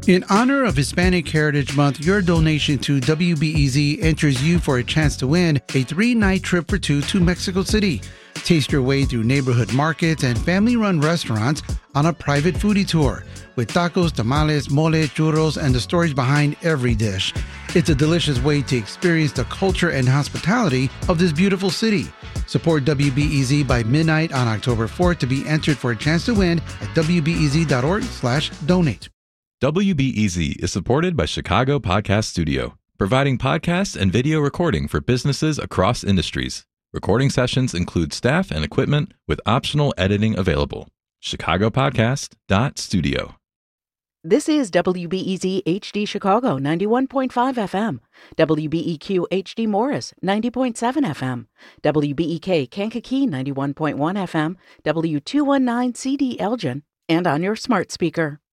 In honor of Hispanic Heritage Month, your donation to WBEZ enters you for a chance to win a 3-night trip for two to Mexico City. Taste your way through neighborhood markets and family-run restaurants on a private foodie tour with tacos, tamales, mole, churros, and the stories behind every dish. It's a delicious way to experience the culture and hospitality of this beautiful city. Support WBEZ by midnight on October 4th to be entered for a chance to win at wbez.org/donate. WBEZ is supported by Chicago Podcast Studio, providing podcast and video recording for businesses across industries. Recording sessions include staff and equipment with optional editing available. chicagopodcast.studio. This is WBEZ HD Chicago 91.5 FM, WBEQ HD Morris 90.7 FM, WBEK Kankakee 91.1 FM, W219 CD Elgin, and on your smart speaker.